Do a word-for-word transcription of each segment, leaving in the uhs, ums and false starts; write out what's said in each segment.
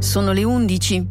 Sono le undici.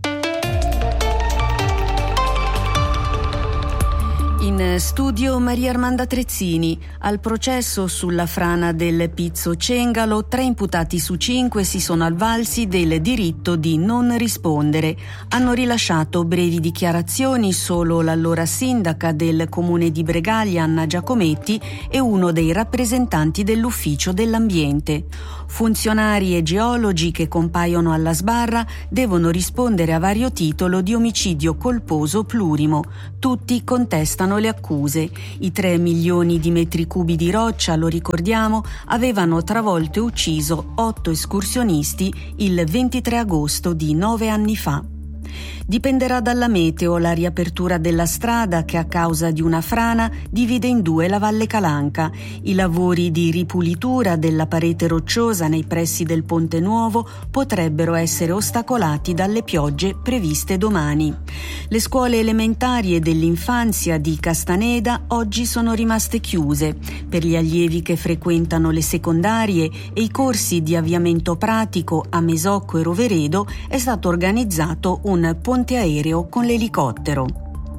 In studio Maria Armanda Trezzini. Al processo sulla frana del Pizzo Cengalo, tre imputati su cinque si sono avvalsi del diritto di non rispondere. Hanno rilasciato brevi dichiarazioni solo l'allora sindaca del comune di Bregaglia, Anna Giacometti, e uno dei rappresentanti dell'ufficio dell'ambiente. Funzionari e geologi che compaiono alla sbarra devono rispondere a vario titolo di omicidio colposo plurimo. Tutti contestano le accuse. I tre milioni di metri cubi di roccia, lo ricordiamo, avevano travolto e ucciso otto escursionisti il ventitré agosto di nove anni fa. Dipenderà dalla meteo la riapertura della strada che a causa di una frana divide in due la Valle Calanca. I lavori di ripulitura della parete rocciosa nei pressi del Ponte Nuovo potrebbero essere ostacolati dalle piogge previste domani. Le scuole elementarie dell'infanzia di Castaneda oggi sono rimaste chiuse. Per gli allievi che frequentano le secondarie e i corsi di avviamento pratico a Mesocco e Roveredo è stato organizzato un ponte aereo con l'elicottero.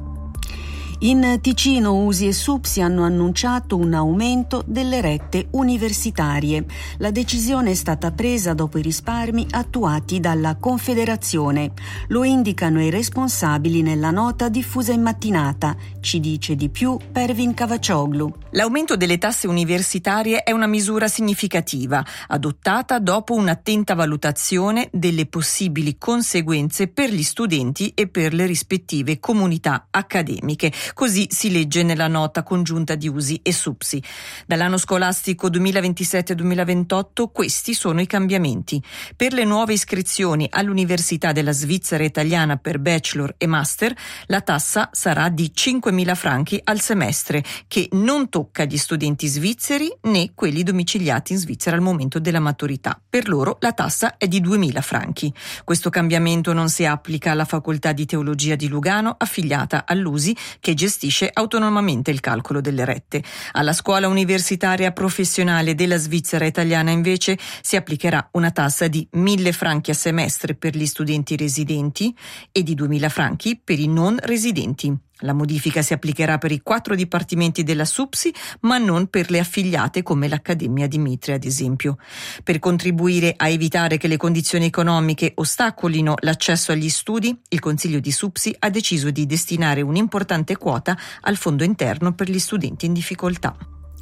In Ticino U S I e SUPSI hanno annunciato un aumento delle rette universitarie. La decisione è stata presa dopo i risparmi attuati dalla Confederazione. Lo indicano i responsabili nella nota diffusa in mattinata. Ci dice di più Pervin Cavacioglu. L'aumento delle tasse universitarie è una misura significativa, adottata dopo un'attenta valutazione delle possibili conseguenze per gli studenti e per le rispettive comunità accademiche. Così si legge nella nota congiunta di U S I e SUPSI. Dall'anno scolastico duemilaventisette duemilaventotto questi sono i cambiamenti. Per le nuove iscrizioni all'Università della Svizzera Italiana per bachelor e master, la tassa sarà di cinquemila franchi al semestre, che non tocca gli studenti svizzeri né quelli domiciliati in Svizzera al momento della maturità. Per loro la tassa è di duemila franchi. Questo cambiamento non si applica alla Facoltà di Teologia di Lugano, affiliata all'U S I, che gestisce autonomamente il calcolo delle rette. Alla Scuola Universitaria Professionale della Svizzera Italiana invece si applicherà una tassa di mille franchi a semestre per gli studenti residenti e di duemila franchi per i non residenti. La modifica si applicherà per i quattro dipartimenti della SUPSI, ma non per le affiliate come l'Accademia di Mitre, ad esempio. Per contribuire a evitare che le condizioni economiche ostacolino l'accesso agli studi, il Consiglio di SUPSI ha deciso di destinare un'importante quota al Fondo interno per gli studenti in difficoltà.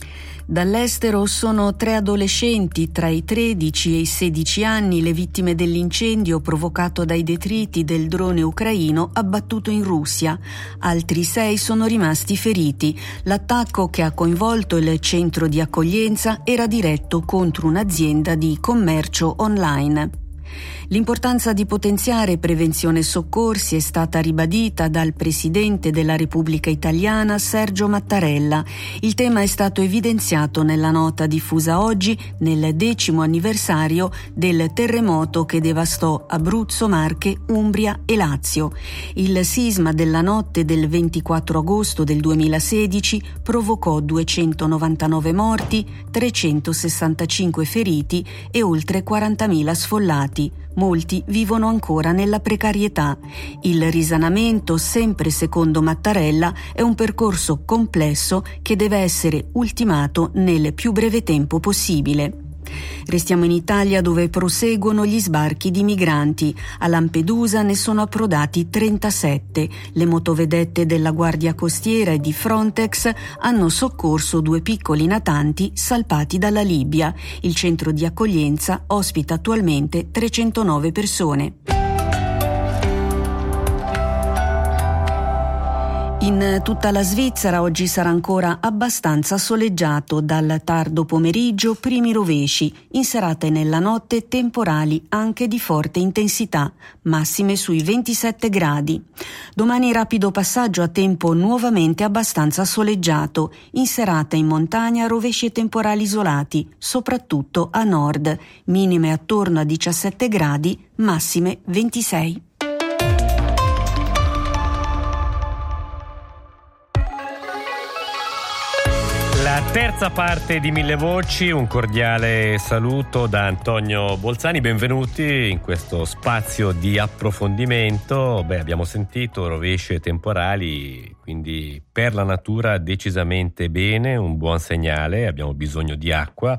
Dall'estero sono tre adolescenti tra i tredici e i sedici anni le vittime dell'incendio provocato dai detriti del drone ucraino abbattuto in Russia. Altri sei sono rimasti feriti. L'attacco, che ha coinvolto il centro di accoglienza, era diretto contro un'azienda di commercio online. L'importanza di potenziare prevenzione e soccorsi è stata ribadita dal Presidente della Repubblica Italiana Sergio Mattarella. Il tema è stato evidenziato nella nota diffusa oggi nel decimo anniversario del terremoto che devastò Abruzzo, Marche, Umbria e Lazio. Il sisma della notte del ventiquattro agosto del duemilasedici provocò duecentonovantanove morti, trecentosessantacinque feriti e oltre quarantamila sfollati. Molti vivono ancora nella precarietà. Il risanamento, sempre secondo Mattarella, è un percorso complesso che deve essere ultimato nel più breve tempo possibile. Restiamo in Italia, dove proseguono gli sbarchi di migranti. A Lampedusa ne sono approdati trentasette. Le motovedette della Guardia Costiera e di Frontex hanno soccorso due piccoli natanti salpati dalla Libia. Il centro di accoglienza ospita attualmente trecentonove persone. In tutta la Svizzera oggi sarà ancora abbastanza soleggiato, dal tardo pomeriggio primi rovesci, in serata e nella notte temporali anche di forte intensità, massime sui ventisette gradi. Domani rapido passaggio a tempo nuovamente abbastanza soleggiato, in serata in montagna rovesci e temporali isolati, soprattutto a nord, minime attorno a diciassette gradi, massime ventisei. La Terza parte di Mille Voci, un cordiale saluto da Antonio Bolzani, benvenuti in questo spazio di approfondimento. Beh, abbiamo sentito rovesci temporali, quindi per la natura decisamente bene, un buon segnale, abbiamo bisogno di acqua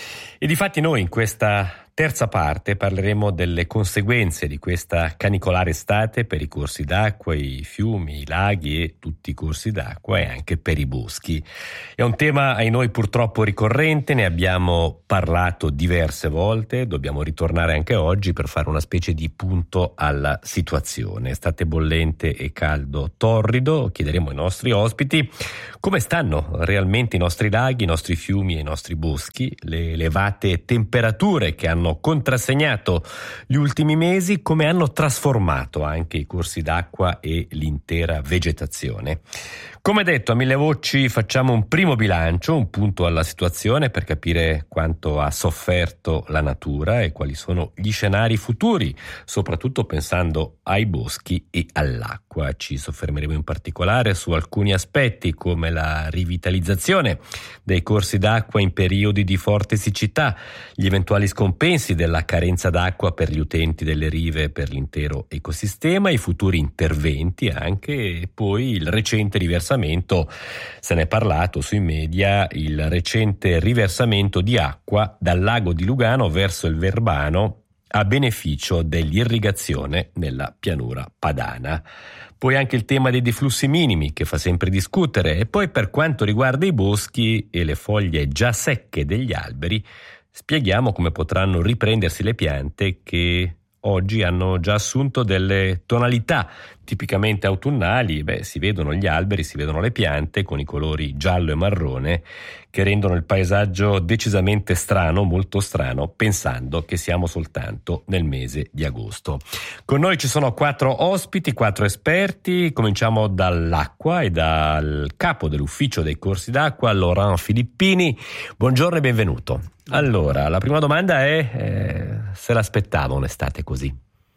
e difatti noi in questa terza parte parleremo delle conseguenze di questa canicolare estate per i corsi d'acqua, i fiumi, i laghi e tutti i corsi d'acqua e anche per i boschi. È un tema ai noi purtroppo ricorrente, ne abbiamo parlato diverse volte, dobbiamo ritornare anche oggi per fare una specie di punto alla situazione. Estate bollente e caldo torrido, chiederemo ai nostri ospiti come stanno realmente i nostri laghi, i nostri fiumi e i nostri boschi, le elevate temperature che hanno contrassegnato gli ultimi mesi, come hanno trasformato anche i corsi d'acqua e l'intera vegetazione. Come detto, a Mille Voci facciamo un primo bilancio, un punto alla situazione per capire quanto ha sofferto la natura e quali sono gli scenari futuri, soprattutto pensando ai boschi e all'acqua. Ci soffermeremo in particolare su alcuni aspetti come la rivitalizzazione dei corsi d'acqua in periodi di forte siccità, gli eventuali scompensi della carenza d'acqua per gli utenti delle rive e per l'intero ecosistema, i futuri interventi anche e poi il recente riversamento, se ne è parlato sui media, il recente riversamento di acqua dal lago di Lugano verso il Verbano a beneficio dell'irrigazione nella pianura padana. Poi anche il tema dei deflussi minimi che fa sempre discutere e poi per quanto riguarda i boschi e le foglie già secche degli alberi spieghiamo come potranno riprendersi le piante che oggi hanno già assunto delle tonalità tipicamente autunnali. Beh, si vedono gli alberi, si vedono le piante con i colori giallo e marrone che rendono il paesaggio decisamente strano, molto strano, pensando che siamo soltanto nel mese di agosto. Con noi ci sono quattro ospiti, quattro esperti. Cominciamo dall'acqua e dal capo dell'ufficio dei corsi d'acqua, Laurent Filippini. Buongiorno e benvenuto. Allora, la prima domanda è eh, se l'aspettava un'estate così?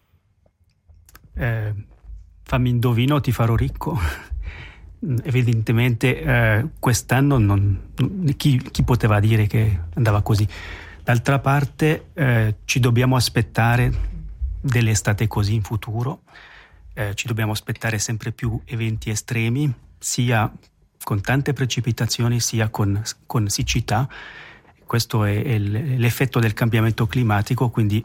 Eh, fammi indovino, ti farò ricco. Evidentemente eh, quest'anno non, chi, chi poteva dire che andava così? D'altra parte eh, ci dobbiamo aspettare delle estate così in futuro, eh, ci dobbiamo aspettare sempre più eventi estremi, sia con tante precipitazioni sia con, con siccità. Questo è, è l'effetto del cambiamento climatico, quindi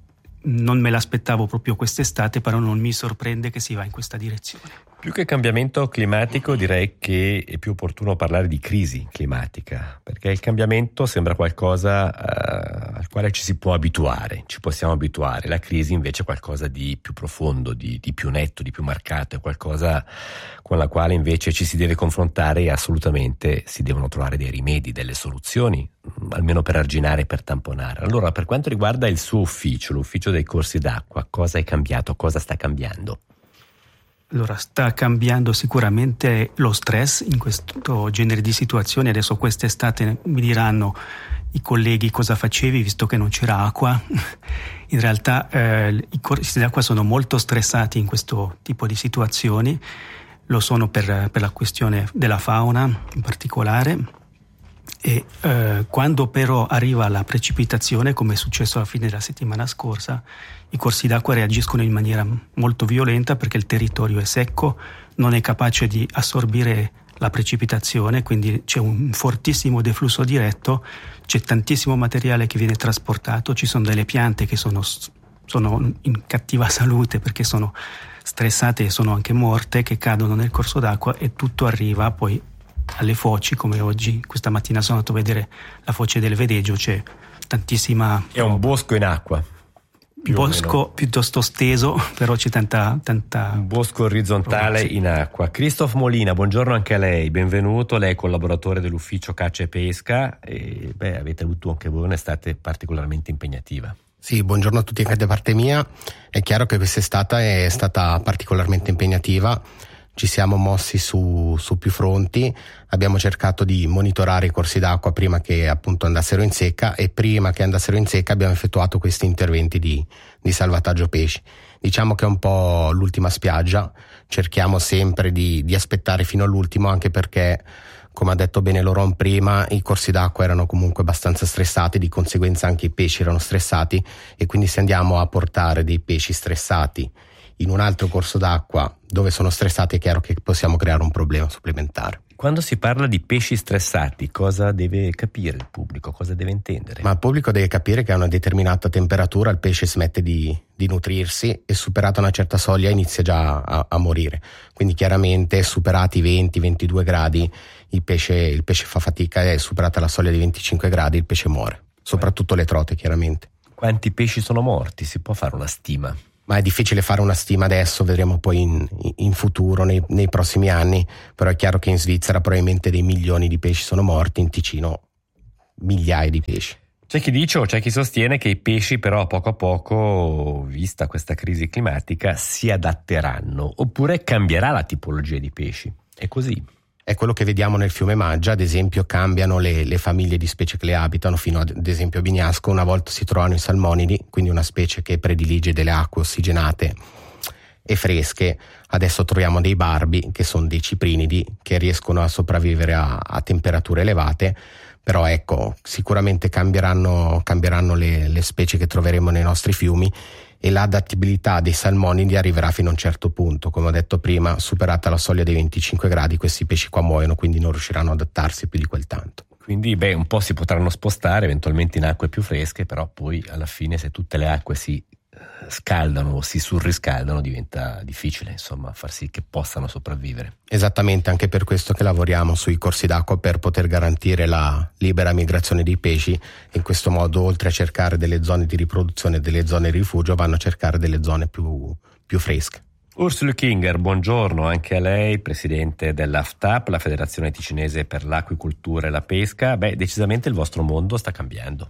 non me l'aspettavo proprio quest'estate, però non mi sorprende che si va in questa direzione. Più che cambiamento climatico direi che è più opportuno parlare di crisi climatica, perché il cambiamento sembra qualcosa uh, al quale ci si può abituare, ci possiamo abituare. La crisi invece è qualcosa di più profondo, di, di più netto, di più marcato, è qualcosa con la quale invece ci si deve confrontare e assolutamente si devono trovare dei rimedi, delle soluzioni, almeno per arginare e per tamponare. Allora, per quanto riguarda il suo ufficio, l'ufficio dei corsi d'acqua, cosa è cambiato, cosa sta cambiando? Allora, sta cambiando sicuramente lo stress in questo genere di situazioni. Adesso quest'estate mi diranno i colleghi cosa facevi visto che non c'era acqua. In realtà eh, i corsi d'acqua sono molto stressati in questo tipo di situazioni, lo sono per, per la questione della fauna in particolare. E eh, quando però arriva la precipitazione, come è successo alla fine della settimana scorsa, i corsi d'acqua reagiscono in maniera molto violenta perché il territorio è secco, non è capace di assorbire la precipitazione, quindi c'è un fortissimo deflusso diretto, c'è tantissimo materiale che viene trasportato, ci sono delle piante che sono, sono in cattiva salute perché sono stressate e sono anche morte, che cadono nel corso d'acqua e tutto arriva poi alle foci, come oggi, questa mattina sono andato a vedere la foce del Vedeggio, c'è tantissima... È un bosco in acqua. Bosco piuttosto steso, però c'è tanta... tanta un bosco orizzontale in acqua. Christoph Molina, buongiorno anche a lei, benvenuto. Lei è collaboratore dell'ufficio Caccia e Pesca e beh, avete avuto anche voi un'estate particolarmente impegnativa. Sì, buongiorno a tutti anche da parte mia. È chiaro che quest'estate è stata particolarmente impegnativa. Ci siamo mossi su, su più fronti, abbiamo cercato di monitorare i corsi d'acqua prima che appunto andassero in secca e prima che andassero in secca abbiamo effettuato questi interventi di, di salvataggio pesci. Diciamo che è un po' l'ultima spiaggia, cerchiamo sempre di, di aspettare fino all'ultimo anche perché come ha detto bene Loron prima, i corsi d'acqua erano comunque abbastanza stressati, di conseguenza anche i pesci erano stressati, e quindi se andiamo a portare dei pesci stressati in un altro corso d'acqua dove sono stressati, è chiaro che possiamo creare un problema supplementare. Quando si parla di pesci stressati, cosa deve capire il pubblico? Cosa deve intendere? Ma il pubblico deve capire che a una determinata temperatura il pesce smette di, di nutrirsi, e superata una certa soglia inizia già a, a morire. Quindi chiaramente superati i venti ventidue gradi il pesce, il pesce fa fatica, e superata la soglia di venticinque gradi il pesce muore, soprattutto le trote chiaramente. Quanti pesci sono morti? Si può fare una stima? Ma è difficile fare una stima adesso, vedremo poi in, in futuro, nei, nei prossimi anni, però è chiaro che in Svizzera probabilmente dei milioni di pesci sono morti, in Ticino migliaia di pesci. C'è chi dice o c'è chi sostiene che i pesci però a poco a poco, vista questa crisi climatica, si adatteranno, oppure cambierà la tipologia di pesci. È così? È quello che vediamo nel fiume Maggia, ad esempio cambiano le, le famiglie di specie che le abitano, fino ad, ad esempio a Bignasco una volta si trovano i salmonidi, quindi una specie che predilige delle acque ossigenate e fresche. Adesso troviamo dei barbi, che sono dei ciprinidi, che riescono a sopravvivere a, a temperature elevate, però ecco, sicuramente cambieranno, cambieranno le, le specie che troveremo nei nostri fiumi, e l'adattabilità dei salmonidi arriverà fino a un certo punto. Come ho detto prima, superata la soglia dei venticinque gradi questi pesci qua muoiono, quindi non riusciranno ad adattarsi più di quel tanto. Quindi beh, un po' si potranno spostare eventualmente in acque più fresche, però poi alla fine se tutte le acque si scaldano o si surriscaldano diventa difficile insomma far sì che possano sopravvivere. Esattamente, anche per questo che lavoriamo sui corsi d'acqua, per poter garantire la libera migrazione dei pesci, e in questo modo, oltre a cercare delle zone di riproduzione e delle zone di rifugio, vanno a cercare delle zone più, più fresche. Ursula Kinger, buongiorno anche a lei, presidente dell'A F T A P, la Federazione Ticinese per l'Acquicoltura e la Pesca. Beh, decisamente il vostro mondo sta cambiando.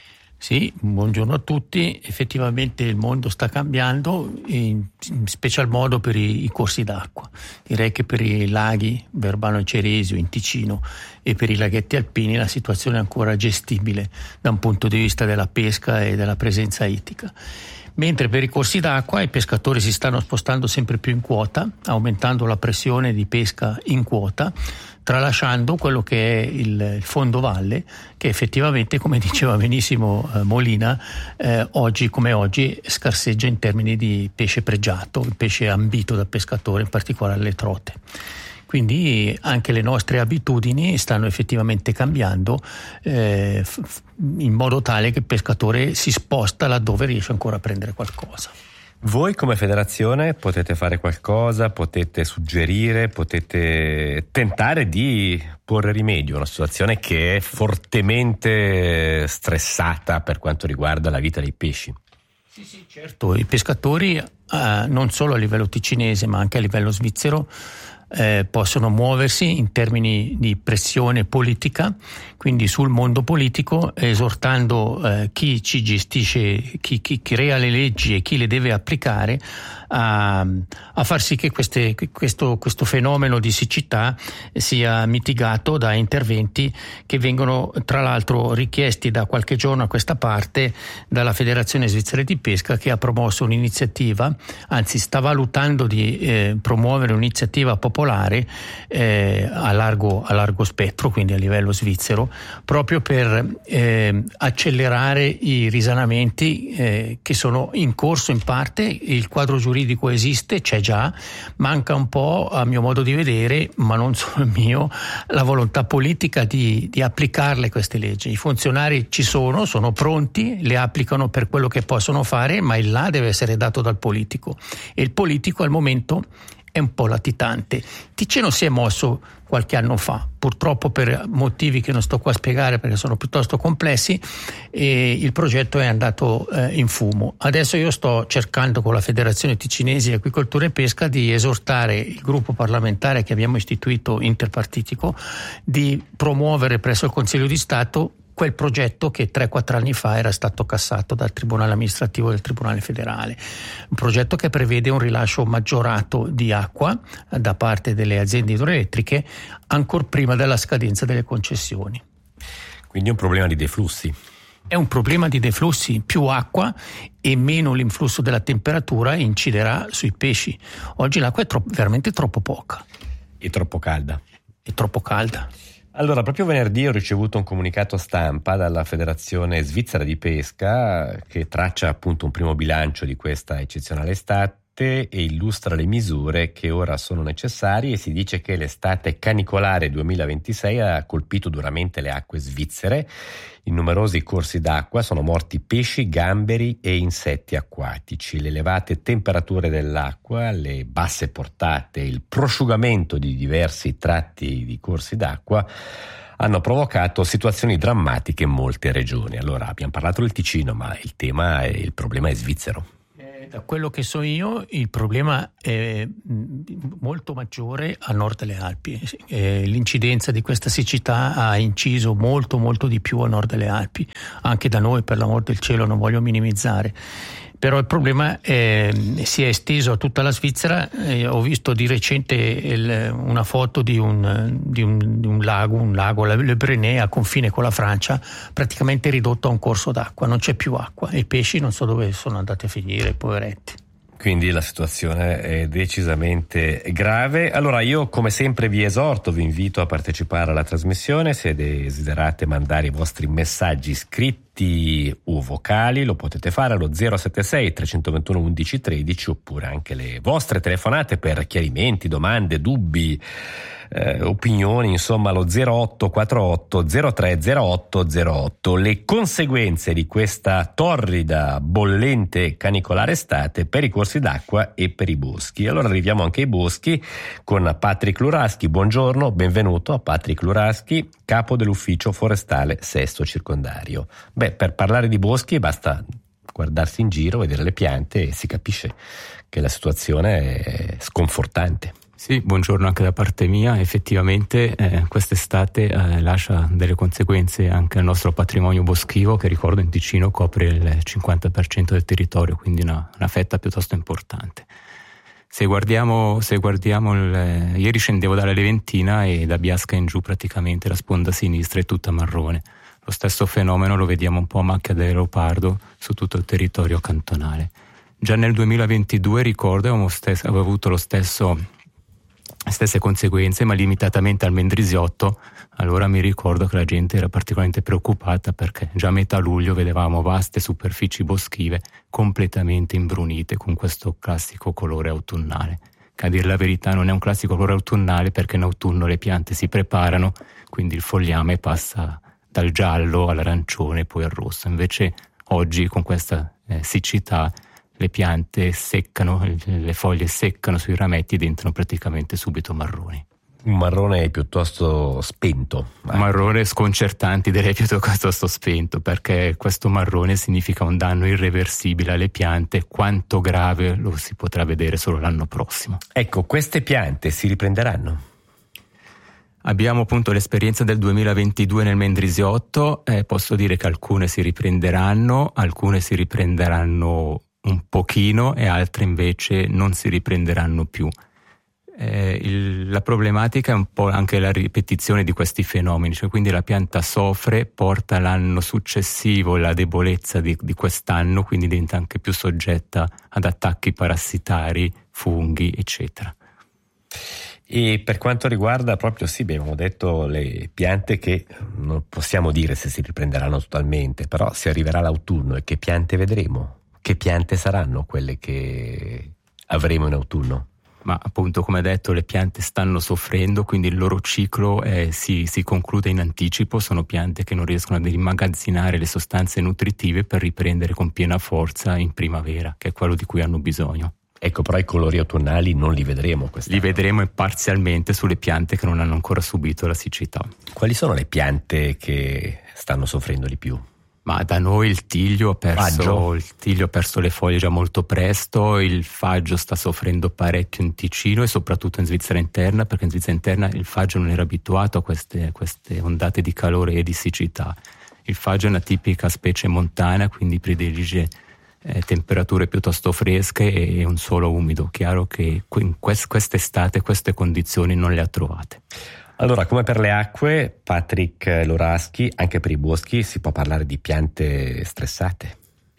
Sì, buongiorno a tutti. Effettivamente il mondo sta cambiando, in special modo per i, i corsi d'acqua. Direi che per i laghi Verbano e Ceresio in Ticino e per i laghetti alpini la situazione è ancora gestibile da un punto di vista della pesca e della presenza ittica. Mentre per i corsi d'acqua i pescatori si stanno spostando sempre più in quota, aumentando la pressione di pesca in quota, tralasciando quello che è il, il fondovalle, che effettivamente, come diceva benissimo eh, Molina, eh, oggi come oggi scarseggia in termini di pesce pregiato, il pesce ambito dal pescatore, in particolare le trote. Quindi anche le nostre abitudini stanno effettivamente cambiando eh, f- in modo tale che il pescatore si sposta laddove riesce ancora a prendere qualcosa. Voi come federazione potete fare qualcosa, potete suggerire, potete tentare di porre rimedio a una situazione che è fortemente stressata per quanto riguarda la vita dei pesci. Sì, sì, certo. I pescatori eh, non solo a livello ticinese ma anche a livello svizzero Eh, possono muoversi in termini di pressione politica, quindi sul mondo politico, esortando eh, chi ci gestisce, chi, chi crea le leggi e chi le deve applicare a, a far sì che queste, questo, questo fenomeno di siccità sia mitigato da interventi che vengono tra l'altro richiesti da qualche giorno a questa parte dalla Federazione Svizzera di Pesca, che ha promosso un'iniziativa, anzi sta valutando di eh, promuovere un'iniziativa popolare eh, a, largo, a largo spettro, quindi a livello svizzero, proprio per eh, accelerare i risanamenti eh, che sono in corso in parte. Il quadro giuridico esiste, c'è già, manca un po', a mio modo di vedere, ma non solo il mio, la volontà politica di, di applicarle queste leggi. I funzionari ci sono, sono pronti, le applicano per quello che possono fare, ma il là deve essere dato dal politico, e il politico al momento è un po' latitante. Ticino si è mosso qualche anno fa, purtroppo per motivi che non sto qua a spiegare perché sono piuttosto complessi, e il progetto è andato eh, in fumo. Adesso io sto cercando con la Federazione Ticinese di Acquicoltura e Pesca di esortare il gruppo parlamentare che abbiamo istituito interpartitico di promuovere presso il Consiglio di Stato quel progetto che tre quattro anni fa era stato cassato dal Tribunale amministrativo del Tribunale federale, un progetto che prevede un rilascio maggiorato di acqua da parte delle aziende idroelettriche ancor prima della scadenza delle concessioni. Quindi è un problema di deflussi. È un problema di deflussi, più acqua e meno l'influsso della temperatura inciderà sui pesci. Oggi l'acqua è troppo, veramente troppo poca. E troppo calda. È troppo calda. Allora, proprio venerdì ho ricevuto un comunicato stampa dalla Federazione Svizzera di Pesca che traccia appunto un primo bilancio di questa eccezionale estate e illustra le misure che ora sono necessarie, e si dice che l'estate canicolare duemilaventisei ha colpito duramente le acque svizzere. In numerosi corsi d'acqua sono morti pesci, gamberi e insetti acquatici. Le elevate temperature dell'acqua, le basse portate, il prosciugamento di diversi tratti di corsi d'acqua hanno provocato situazioni drammatiche in molte regioni. Allora, abbiamo parlato del Ticino, ma il tema è, il problema è svizzero. Da quello che so io, il problema è molto maggiore a nord delle Alpi. L'incidenza di questa siccità ha inciso molto molto di più a nord delle Alpi. Anche da noi, per l'amor del cielo, non voglio minimizzare. Però il problema è, si è esteso a tutta la Svizzera. Eh, ho visto di recente il, una foto di un, di, un, di un lago, un lago, Le Brenay, a confine con la Francia, praticamente ridotto a un corso d'acqua. Non c'è più acqua e i pesci non so dove sono andati a finire, poveretti. Quindi la situazione è decisamente grave. Allora io, come sempre, vi esorto, vi invito a partecipare alla trasmissione. Se desiderate mandare i vostri messaggi scritti o vocali, lo potete fare allo zero sette sei tre due uno undici tredici, oppure anche le vostre telefonate per chiarimenti, domande, dubbi, eh, opinioni, insomma allo zero otto quattro otto zero tre zero otto zero otto. Le conseguenze di questa torrida, bollente, canicolare estate per i corsi d'acqua e per i boschi. Allora arriviamo anche ai boschi con Patrick Luraschi. Buongiorno, benvenuto a Patrick Luraschi, capo dell'ufficio forestale Sesto Circondario. Beh, per parlare di boschi basta guardarsi in giro, vedere le piante e si capisce che la situazione è sconfortante. Sì, buongiorno anche da parte mia. Effettivamente eh, quest'estate eh, lascia delle conseguenze anche al nostro patrimonio boschivo, che ricordo in Ticino copre il cinquanta per cento del territorio, quindi una, una fetta piuttosto importante. Se guardiamo, se guardiamo il, ieri scendevo dalla Leventina e da Biasca in giù praticamente la sponda sinistra è tutta marrone. Lo stesso fenomeno lo vediamo un po' a macchia del leopardo su tutto il territorio cantonale. Già nel duemilaventidue, ricordo, avevo, stesso, avevo avuto lo stesso stesse conseguenze, ma limitatamente al Mendrisiotto. Allora mi ricordo che la gente era particolarmente preoccupata perché già a metà luglio vedevamo vaste superfici boschive completamente imbrunite con questo classico colore autunnale, che a dire la verità non è un classico colore autunnale, perché in autunno le piante si preparano, quindi il fogliame passa dal giallo all'arancione poi al rosso. Invece oggi con questa eh, siccità le piante seccano, le foglie seccano sui rametti e diventano praticamente subito marroni. Un marrone piuttosto spento. Un marrone sconcertante, direi piuttosto spento, perché questo marrone significa un danno irreversibile alle piante. Quanto grave lo si potrà vedere solo l'anno prossimo. Ecco, queste piante si riprenderanno? Abbiamo appunto l'esperienza del duemilaventidue nel Mendrisiotto. Eh, posso dire che alcune si riprenderanno, alcune si riprenderanno un pochino e altre invece non si riprenderanno più. Eh, il, la problematica è un po' anche la ripetizione di questi fenomeni, cioè quindi la pianta soffre, porta l'anno successivo la debolezza di, di quest'anno, quindi diventa anche più soggetta ad attacchi parassitari, funghi, eccetera. E per quanto riguarda proprio, sì, abbiamo detto le piante che non possiamo dire se si riprenderanno totalmente, però si arriverà l'autunno e che piante vedremo? Che piante saranno quelle che avremo in autunno? Ma appunto, come detto, le piante stanno soffrendo, quindi il loro ciclo eh, si, si conclude in anticipo. Sono piante che non riescono ad immagazzinare le sostanze nutritive per riprendere con piena forza in primavera, che è quello di cui hanno bisogno. Ecco, però i colori autunnali non li vedremo quest'anno. Li vedremo parzialmente sulle piante che non hanno ancora subito la siccità. Quali sono le piante che stanno soffrendo di più? Ma da noi il tiglio ha perso, il tiglio ha perso le foglie già molto presto, il faggio sta soffrendo parecchio in Ticino e soprattutto in Svizzera interna, perché in Svizzera interna il faggio non era abituato a queste, queste ondate di calore e di siccità. Il faggio è una tipica specie montana, quindi predilige eh, temperature piuttosto fresche e un suolo umido. Chiaro che in quest- quest'estate queste condizioni non le ha trovate. Allora, come per le acque, Patrick Luraschi, anche per i boschi si può parlare di piante stressate?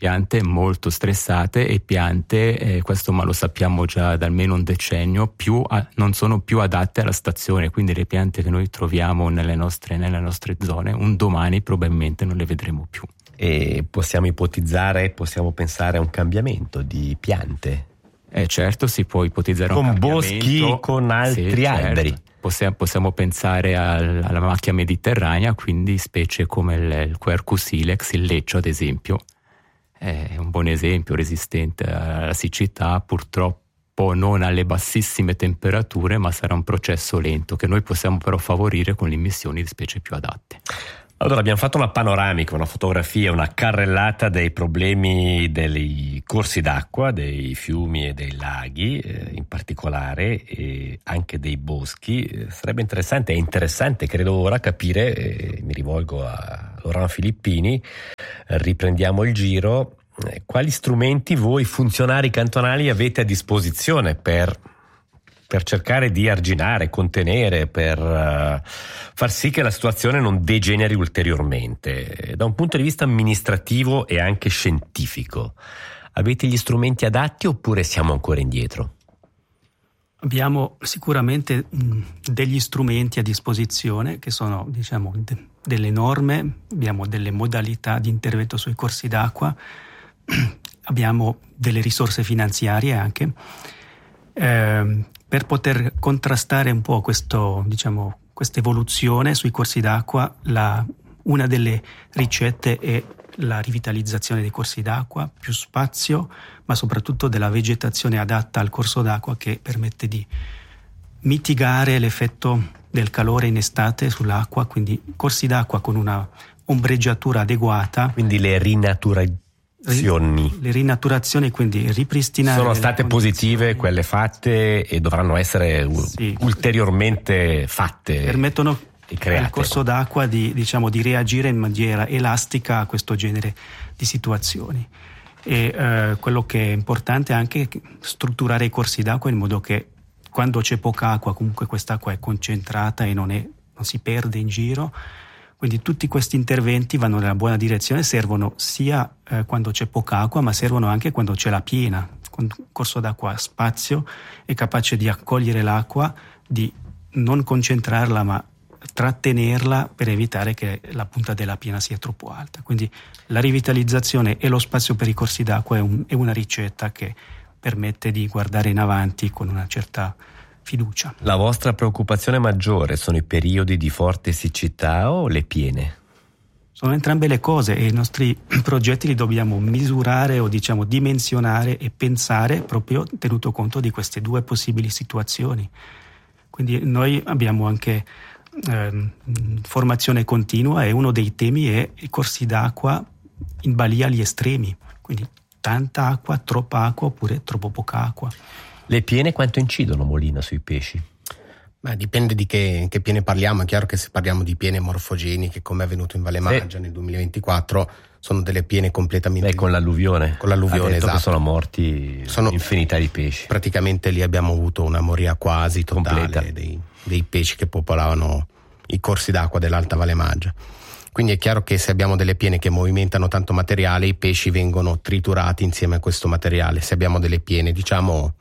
piante molto stressate e piante, eh, questo ma lo sappiamo già da almeno un decennio, più a, non sono più adatte alla stazione, quindi le piante che noi troviamo nelle nostre, nelle nostre zone un domani probabilmente non le vedremo più. E possiamo ipotizzare, possiamo pensare a un cambiamento di piante? Eh, certo, si può ipotizzare con un cambiamento. Boschi, con altri sì, alberi. Certo. Possiamo, possiamo pensare al, alla macchia mediterranea, quindi specie come il, il Quercus ilex, il leccio ad esempio, è un buon esempio, resistente alla siccità, purtroppo non alle bassissime temperature, ma sarà un processo lento che noi possiamo però favorire con le immissioni di specie più adatte. Allora abbiamo fatto una panoramica, una fotografia, una carrellata dei problemi dei corsi d'acqua, dei fiumi e dei laghi, eh, in particolare, e anche dei boschi. Eh, sarebbe interessante, è interessante credo ora capire, eh, mi rivolgo a Laurent Filippini, eh, riprendiamo il giro, eh, quali strumenti voi funzionari cantonali avete a disposizione per... per cercare di arginare, contenere, per uh, far sì che la situazione non degeneri ulteriormente. Da un punto di vista amministrativo e anche scientifico, avete gli strumenti adatti oppure siamo ancora indietro? Abbiamo sicuramente mh, degli strumenti a disposizione che sono, diciamo, de- delle norme, abbiamo delle modalità di intervento sui corsi d'acqua, abbiamo delle risorse finanziarie anche. Eh, per poter contrastare un po' questo, diciamo, questa evoluzione sui corsi d'acqua, la, una delle ricette è la rivitalizzazione dei corsi d'acqua, più spazio, ma soprattutto della vegetazione adatta al corso d'acqua che permette di mitigare l'effetto del calore in estate sull'acqua, quindi corsi d'acqua con una ombreggiatura adeguata. Quindi le rinaturalizzazioni. Le rinaturazioni, quindi ripristinare. Sono state positive quelle fatte e dovranno essere sì. ulteriormente fatte. Permettono al corso d'acqua di, diciamo, di reagire in maniera elastica a questo genere di situazioni. E eh, quello che è importante è anche strutturare i corsi d'acqua in modo che quando c'è poca acqua, comunque quest'acqua è concentrata e non, è, non si perde in giro. Quindi tutti questi interventi vanno nella buona direzione, servono sia eh, quando c'è poca acqua, ma servono anche quando c'è la piena. Un corso d'acqua ha spazio, è capace di accogliere l'acqua, di non concentrarla, ma trattenerla per evitare che la punta della piena sia troppo alta. Quindi la rivitalizzazione e lo spazio per i corsi d'acqua è, un, è una ricetta che permette di guardare in avanti con una certa fiducia. La vostra preoccupazione maggiore sono i periodi di forte siccità o le piene? Sono entrambe le cose e i nostri progetti li dobbiamo misurare o diciamo dimensionare e pensare proprio tenuto conto di queste due possibili situazioni. Quindi noi abbiamo anche eh, formazione continua e uno dei temi è i corsi d'acqua in balia agli estremi, quindi tanta acqua, troppa acqua oppure troppo poca acqua. Le piene quanto incidono, Molina, sui pesci? Beh, dipende di che, che piene parliamo. È chiaro che se parliamo di piene morfogeniche, come è avvenuto in Valle Maggia sì. nel duemilaventiquattro, sono delle piene completamente... Beh, con l'alluvione. Con l'alluvione, esatto. Che sono morti sono infinità di pesci. Praticamente lì abbiamo avuto una moria quasi totale dei, dei pesci che popolavano i corsi d'acqua dell'Alta Valle Maggia. Quindi è chiaro che se abbiamo delle piene che movimentano tanto materiale, i pesci vengono triturati insieme a questo materiale. Se abbiamo delle piene, diciamo...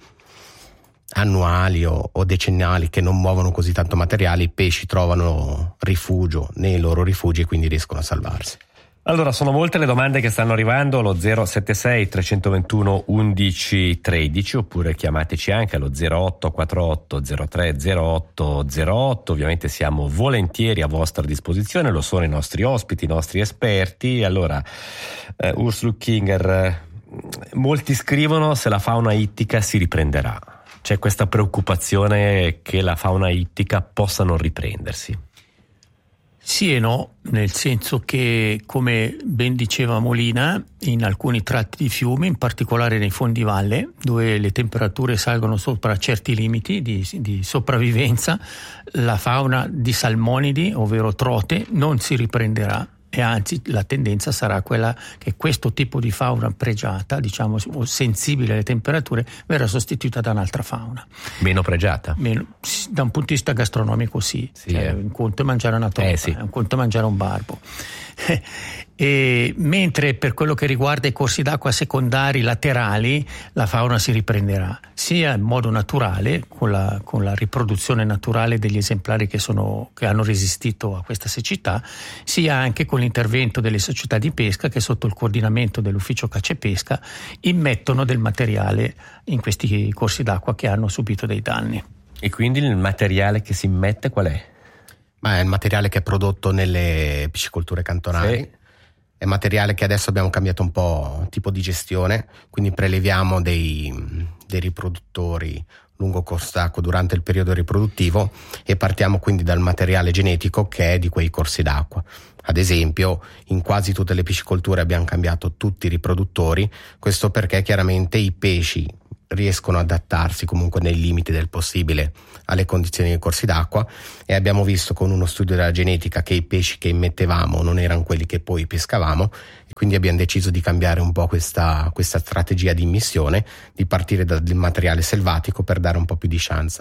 annuali o, o decennali che non muovono così tanto materiale, i pesci trovano rifugio nei loro rifugi e quindi riescono a salvarsi. Allora, sono molte le domande che stanno arrivando allo zero sette sei tre due uno undici tredici oppure chiamateci anche allo zero otto quattro otto zero tre zero otto zero otto. Ovviamente siamo volentieri a vostra disposizione, lo sono i nostri ospiti, i nostri esperti. Allora, eh, Urs Luckinger, molti scrivono se la fauna ittica si riprenderà. C'è questa preoccupazione che la fauna ittica possa non riprendersi? Sì e no, nel senso che, come ben diceva Molina, in alcuni tratti di fiumi, in particolare nei fondivalle, dove le temperature salgono sopra certi limiti di, di sopravvivenza, la fauna di salmonidi, ovvero trote, non si riprenderà. E anzi la tendenza sarà quella che questo tipo di fauna pregiata, diciamo sensibile alle temperature, verrà sostituita da un'altra fauna. Meno pregiata? Meno, da un punto di vista gastronomico sì, sì cioè, eh. un conto è mangiare una trota, eh, sì. un conto è mangiare un barbo. E mentre per quello che riguarda i corsi d'acqua secondari laterali la fauna si riprenderà sia in modo naturale con la, con la riproduzione naturale degli esemplari che, sono, che hanno resistito a questa siccità, sia anche con l'intervento delle società di pesca che sotto il coordinamento dell'ufficio caccia e pesca immettono del materiale in questi corsi d'acqua che hanno subito dei danni. E quindi il materiale che si immette qual è? Ma è il materiale che è prodotto nelle piscicolture cantonali. Sì. È materiale che adesso abbiamo cambiato un po' tipo di gestione, quindi preleviamo dei, dei riproduttori lungo corso d'acqua durante il periodo riproduttivo e partiamo quindi dal materiale genetico che è di quei corsi d'acqua. Ad esempio, in quasi tutte le piscicolture abbiamo cambiato tutti i riproduttori, questo perché chiaramente i pesci riescono ad adattarsi comunque nei limiti del possibile alle condizioni dei corsi d'acqua, e abbiamo visto con uno studio della genetica che i pesci che immettevamo non erano quelli che poi pescavamo, e quindi abbiamo deciso di cambiare un po' questa, questa strategia di immissione, di partire dal materiale selvatico per dare un po' più di chance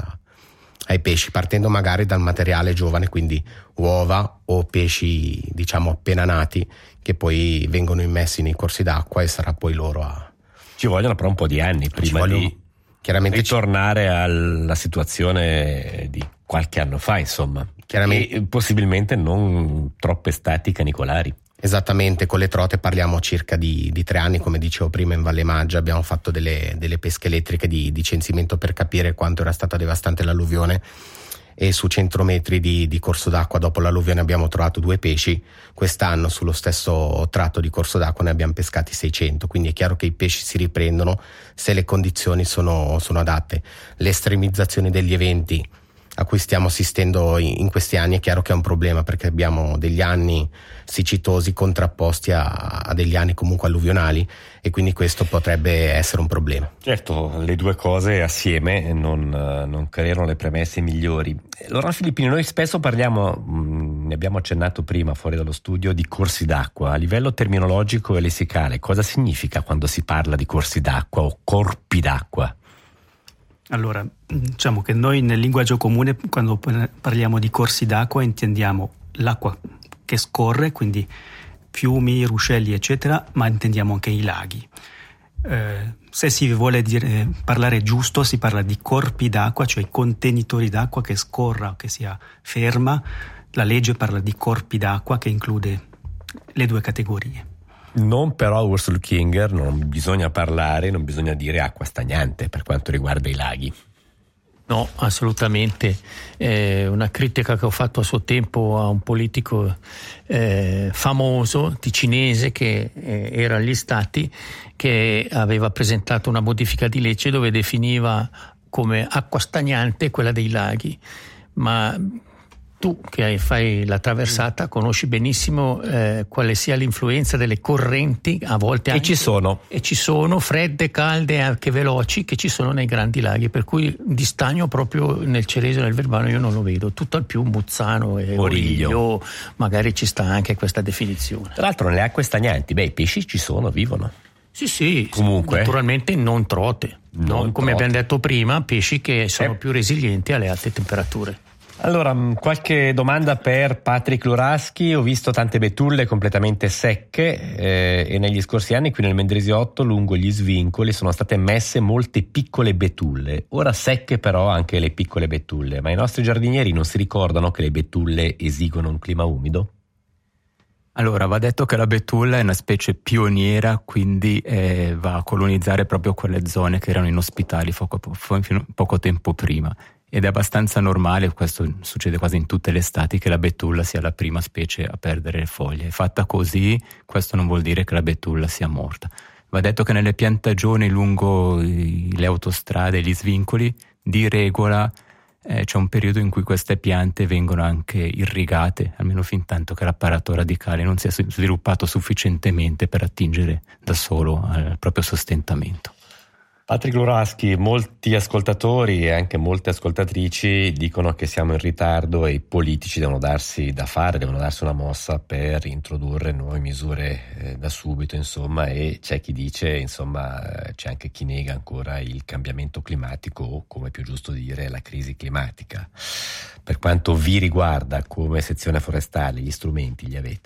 ai pesci, partendo magari dal materiale giovane, quindi uova o pesci diciamo appena nati che poi vengono immessi nei corsi d'acqua, e sarà poi loro a Ci vogliono però un po' di anni prima vogliono, di chiaramente ritornare ci... alla situazione di qualche anno fa, insomma, chiaramente, e possibilmente non troppe estati canicolari. Esattamente, con le trote parliamo circa di, di tre anni, come dicevo prima in Valle Maggia abbiamo fatto delle, delle pesche elettriche di, di censimento per capire quanto era stata devastante l'alluvione, e su cento metri di, di corso d'acqua dopo l'alluvione abbiamo trovato due pesci. Quest'anno sullo stesso tratto di corso d'acqua ne abbiamo pescati seicento, quindi è chiaro che i pesci si riprendono se le condizioni sono, sono adatte. L'estremizzazione degli eventi a cui stiamo assistendo in, in questi anni è chiaro che è un problema, perché abbiamo degli anni siccitosi contrapposti a, a degli anni comunque alluvionali, e quindi questo potrebbe essere un problema. Certo, le due cose assieme non, non creano le premesse migliori. Allora Filippini, noi spesso parliamo, mh, ne abbiamo accennato prima fuori dallo studio, di corsi d'acqua. A livello terminologico e lessicale cosa significa quando si parla di corsi d'acqua o corpi d'acqua? Allora, diciamo che noi nel linguaggio comune, quando parliamo di corsi d'acqua, intendiamo l'acqua che scorre, quindi fiumi, ruscelli, eccetera, ma intendiamo anche i laghi. Eh, se si vuole dire, parlare giusto, si parla di corpi d'acqua, cioè contenitori d'acqua che scorra o che sia ferma. La legge parla di corpi d'acqua, che include le due categorie. Non però, Ursula Kinger, non bisogna parlare, non bisogna dire acqua stagnante per quanto riguarda i laghi. No, assolutamente. Eh, una critica che ho fatto a suo tempo a un politico eh, famoso ticinese che eh, era agli Stati, che aveva presentato una modifica di legge dove definiva come acqua stagnante quella dei laghi, ma tu che fai la traversata conosci benissimo eh, quale sia l'influenza delle correnti, a volte anche, e ci sono e ci sono fredde, calde, anche veloci, che ci sono nei grandi laghi, per cui di stagno proprio nel Ceresio e nel Verbano io non lo vedo, tutto al più Muzzano e Origlio, Origlio magari ci sta anche questa definizione. Tra l'altro nelle acque stagnanti, beh, i pesci ci sono, vivono. Sì, sì, comunque naturalmente non trote, non no? Come trote. Abbiamo detto prima, pesci che sono eh. più resilienti alle alte temperature. Allora, qualche domanda per Patrick Luraschi. Ho visto tante betulle completamente secche eh, e negli scorsi anni qui nel Mendrisiotto, lungo gli svincoli, sono state messe molte piccole betulle. Ora secche però anche le piccole betulle, ma i nostri giardinieri non si ricordano che le betulle esigono un clima umido? Allora, va detto che la betulla è una specie pioniera, quindi eh, va a colonizzare proprio quelle zone che erano inospitali poco, poco tempo prima. Ed è abbastanza normale, questo succede quasi in tutte le estati, che la betulla sia la prima specie a perdere le foglie. Fatta così, questo non vuol dire che la betulla sia morta. Va detto che nelle piantagioni lungo le autostrade e gli svincoli, di regola eh, c'è un periodo in cui queste piante vengono anche irrigate, almeno fin tanto che l'apparato radicale non sia sviluppato sufficientemente per attingere da solo al proprio sostentamento. Patrick Luraschi, molti ascoltatori e anche molte ascoltatrici dicono che siamo in ritardo e i politici devono darsi da fare, devono darsi una mossa per introdurre nuove misure eh, da subito, insomma, e c'è chi dice, insomma, c'è anche chi nega ancora il cambiamento climatico o, come è più giusto dire, la crisi climatica. Per quanto vi riguarda come sezione forestale, gli strumenti li avete?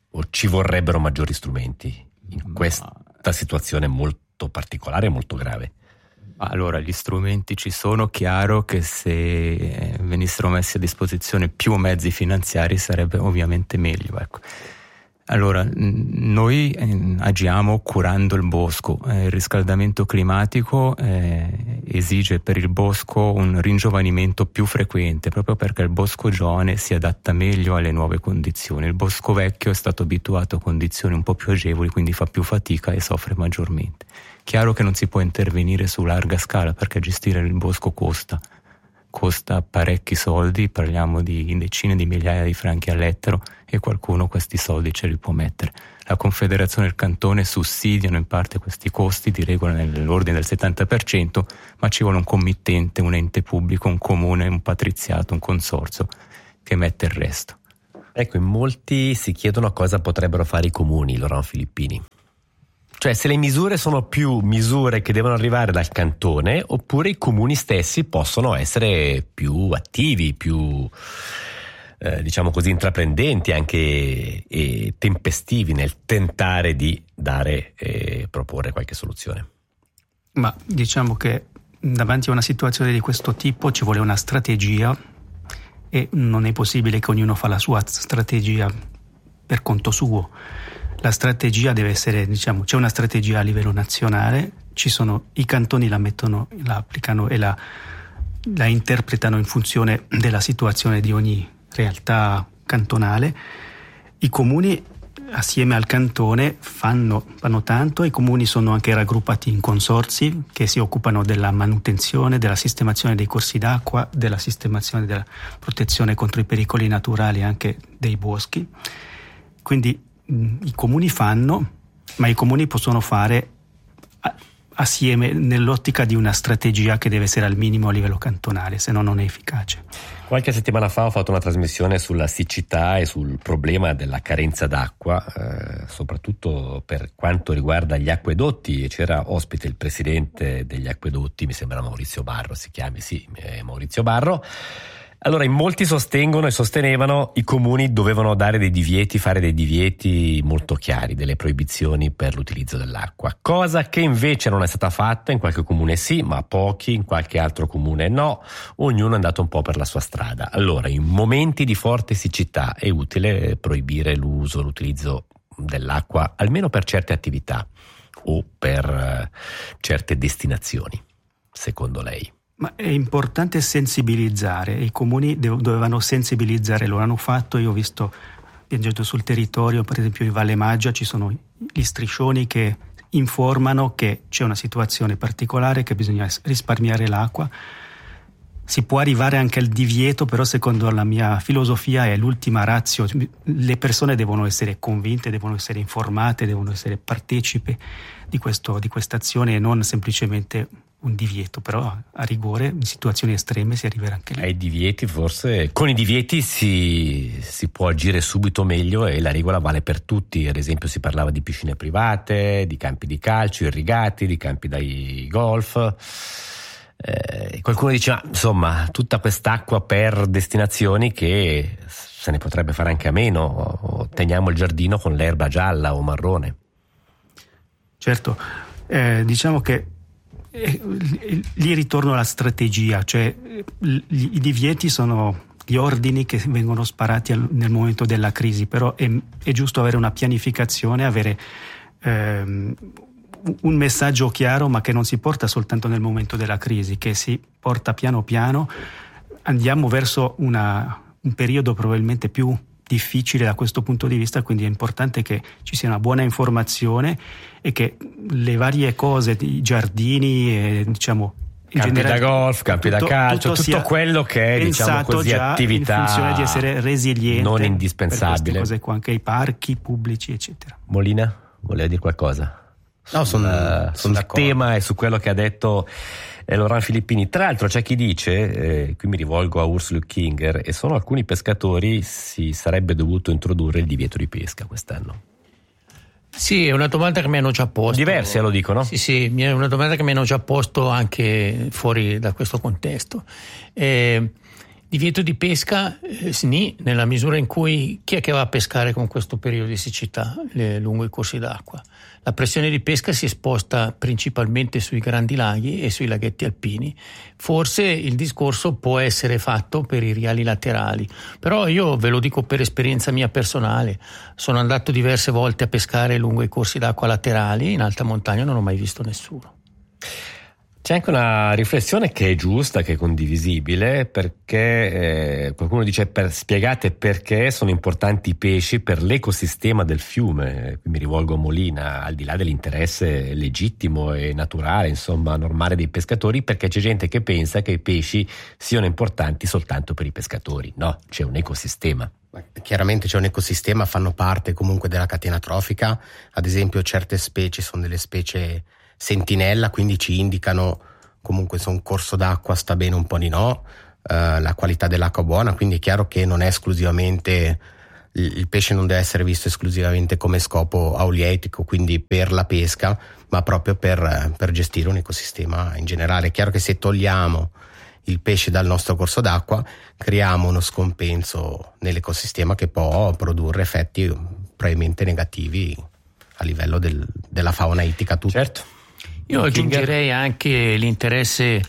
o ci vorrebbero maggiori strumenti in questa situazione molto particolare e molto grave? Allora, gli strumenti ci sono, chiaro che se venissero messi a disposizione più mezzi finanziari sarebbe ovviamente meglio, ecco. Allora, noi agiamo curando il bosco. Il riscaldamento climatico eh, esige per il bosco un ringiovanimento più frequente, proprio perché il bosco giovane si adatta meglio alle nuove condizioni. Il bosco vecchio è stato abituato a condizioni un po' più agevoli, quindi fa più fatica e soffre maggiormente. Chiaro che non si può intervenire su larga scala, perché gestire il bosco costa. Costa parecchi soldi, parliamo di decine di migliaia di franchi all'ettaro, e qualcuno questi soldi ce li può mettere. La Confederazione e il Cantone sussidiano in parte questi costi, di regola nell'ordine del settanta per cento, ma ci vuole un committente, un ente pubblico, un comune, un patriziato, un consorzio che mette il resto. Ecco, in molti si chiedono cosa potrebbero fare i comuni, Laurent Filippini. Cioè, se le misure sono più misure che devono arrivare dal cantone, oppure i comuni stessi possono essere più attivi, più eh, diciamo così intraprendenti anche e tempestivi nel tentare di dare e proporre qualche soluzione. Ma diciamo che davanti a una situazione di questo tipo ci vuole una strategia, e non è possibile che ognuno fa la sua strategia per conto suo. La strategia deve essere, diciamo, c'è una strategia a livello nazionale, ci sono i cantoni la mettono, la applicano e la, la interpretano in funzione della situazione di ogni realtà cantonale. I comuni assieme al cantone fanno, fanno tanto, i comuni sono anche raggruppati in consorzi che si occupano della manutenzione, della sistemazione dei corsi d'acqua, della sistemazione della protezione contro i pericoli naturali anche dei boschi. Quindi i comuni fanno, ma i comuni possono fare assieme nell'ottica di una strategia che deve essere al minimo a livello cantonale, se no non è efficace. Qualche settimana fa ho fatto una trasmissione sulla siccità e sul problema della carenza d'acqua, eh, soprattutto per quanto riguarda gli acquedotti, e c'era ospite il presidente degli acquedotti, mi sembra Maurizio Barro, si chiami, sì, eh, Maurizio Barro. Allora, in molti sostengono e sostenevano i comuni dovevano dare dei divieti, fare dei divieti molto chiari, delle proibizioni per l'utilizzo dell'acqua, cosa che invece non è stata fatta. In qualche comune sì, ma pochi, in qualche altro comune no, ognuno è andato un po' per la sua strada. Allora, in momenti di forte siccità è utile proibire l'uso, l'utilizzo dell'acqua, almeno per certe attività o per certe destinazioni, secondo lei? Ma è importante sensibilizzare, i comuni dovevano sensibilizzare, lo hanno fatto. Io ho visto, viaggiato sul territorio, per esempio in Valle Maggia ci sono gli striscioni che informano che c'è una situazione particolare, che bisogna risparmiare l'acqua. Si può arrivare anche al divieto, però secondo la mia filosofia è l'ultima ratio. Le persone devono essere convinte, devono essere informate, devono essere partecipe di questo, di questa azione, e non semplicemente un divieto. Però a rigore in situazioni estreme si arriverà anche lì. Ai divieti, forse con i divieti si, si può agire subito meglio, e la regola vale per tutti. Ad esempio si parlava di piscine private, di campi di calcio irrigati, di campi da golf. Eh, qualcuno dice, ma insomma, tutta quest'acqua per destinazioni che se ne potrebbe fare anche a meno, o teniamo il giardino con l'erba gialla o marrone. Certo, eh, diciamo che eh, lì ritorno alla strategia, cioè gli, i divieti sono gli ordini che vengono sparati al, nel momento della crisi, però è, è giusto avere una pianificazione, avere ehm, un messaggio chiaro, ma che non si porta soltanto nel momento della crisi, che si porta piano piano. Andiamo verso una, un periodo probabilmente più difficile da questo punto di vista, quindi è importante che ci sia una buona informazione e che le varie cose, i giardini, e, diciamo in campi generale, da golf, campi tutto, da calcio, tutto, tutto quello che è, diciamo così, attività in funzione di essere resiliente, non indispensabile. Per queste cose qua, anche i parchi pubblici, eccetera. Molina, voleva dire qualcosa? No, sono uh, son sul tema e su quello che ha detto eh, Laurent Filippini. Tra l'altro c'è chi dice, eh, qui mi rivolgo a Urs Lückinger, e sono alcuni pescatori, si sarebbe dovuto introdurre il divieto di pesca quest'anno. Sì, è una domanda che mi hanno già posto. Diversi lo dicono? Sì, sì, è una domanda che mi hanno già posto anche fuori da questo contesto. Eh, Divieto di pesca, eh, sì, nella misura in cui chi è che va a pescare con questo periodo di siccità le, lungo i corsi d'acqua? La pressione di pesca si sposta principalmente sui grandi laghi e sui laghetti alpini. Forse il discorso può essere fatto per i riali laterali, però io ve lo dico per esperienza mia personale. Sono andato diverse volte a pescare lungo i corsi d'acqua laterali, in alta montagna non ho mai visto nessuno. C'è anche una riflessione che è giusta, che è condivisibile, perché eh, qualcuno dice per, spiegate perché sono importanti i pesci per l'ecosistema del fiume. Qui mi rivolgo a Molina, al di là dell'interesse legittimo e naturale, insomma normale dei pescatori, perché c'è gente che pensa che i pesci siano importanti soltanto per i pescatori. No, c'è un ecosistema. Chiaramente c'è un ecosistema, fanno parte comunque della catena trofica. Ad esempio certe specie sono delle specie sentinella, quindi ci indicano comunque se un corso d'acqua sta bene, un po' di no, eh, la qualità dell'acqua buona, quindi è chiaro che non è esclusivamente, il pesce non deve essere visto esclusivamente come scopo autietico, quindi per la pesca, ma proprio per, per gestire un ecosistema in generale. È chiaro che se togliamo il pesce dal nostro corso d'acqua creiamo uno scompenso nell'ecosistema che può produrre effetti probabilmente negativi a livello del, della fauna ittica tutta. Certo. Io aggiungerei anche l'interesse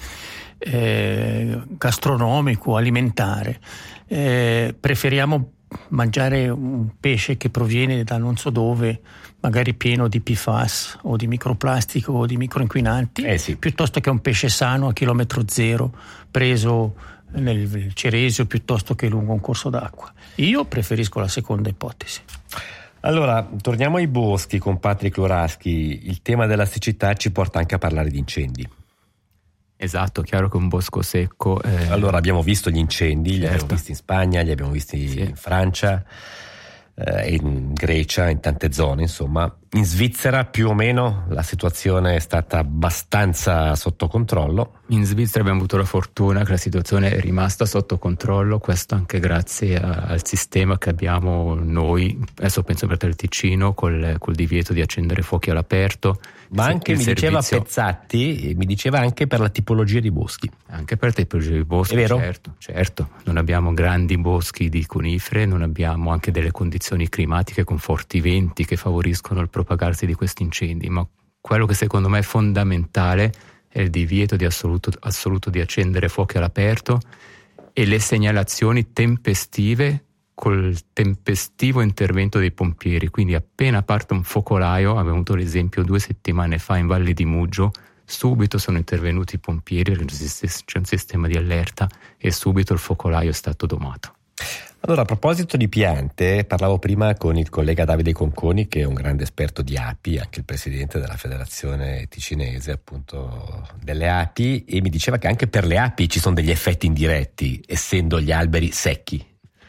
eh, gastronomico, alimentare. Eh, preferiamo mangiare un pesce che proviene da non so dove, magari pieno di P F A S o di microplastico o di microinquinanti, eh sì. piuttosto che un pesce sano a chilometro zero preso nel Ceresio piuttosto che lungo un corso d'acqua. Io preferisco la seconda ipotesi. Allora, torniamo ai boschi con Patrick Luraschi. Il tema della siccità ci porta anche a parlare di incendi. Esatto, chiaro che un bosco secco... Eh... Allora, abbiamo visto gli incendi, certo. li abbiamo visti in Spagna, li abbiamo visti sì. in Francia, eh, in Grecia, in tante zone, insomma. In Svizzera più o meno la situazione è stata abbastanza sotto controllo. In Svizzera abbiamo avuto la fortuna che la situazione è rimasta sotto controllo, questo anche grazie a, al sistema che abbiamo noi, adesso penso per il Ticino, col, col divieto di accendere fuochi all'aperto. Ma anche mi servizio... diceva Pezzatti, mi diceva anche per la tipologia di boschi. Anche per la tipologia di boschi, è vero? certo, certo. Non abbiamo grandi boschi di conifere, non abbiamo anche delle condizioni climatiche con forti venti che favoriscono il propagarsi di questi incendi, ma quello che secondo me è fondamentale è il divieto di assoluto, assoluto di accendere fuochi all'aperto e le segnalazioni tempestive col tempestivo intervento dei pompieri. Quindi appena parte un focolaio, abbiamo avuto l'esempio due settimane fa in Valle di Muggio, subito sono intervenuti i pompieri, c'è un sistema di allerta e subito il focolaio è stato domato. Allora, a proposito di piante, parlavo prima con il collega Davide Conconi, che è un grande esperto di api, anche il presidente della federazione ticinese appunto delle api, e mi diceva che anche per le api ci sono degli effetti indiretti, essendo gli alberi secchi.